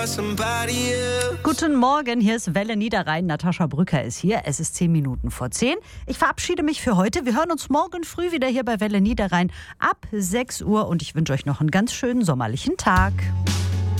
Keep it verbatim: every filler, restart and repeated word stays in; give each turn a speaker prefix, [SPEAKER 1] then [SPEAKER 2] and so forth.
[SPEAKER 1] Guten Morgen, hier ist Welle Niederrhein. Natascha Brücker ist hier. Es ist zehn Minuten vor zehn. Ich verabschiede mich für heute. Wir hören uns morgen früh wieder hier bei Welle Niederrhein ab sechs Uhr und ich wünsche euch noch einen ganz schönen sommerlichen Tag.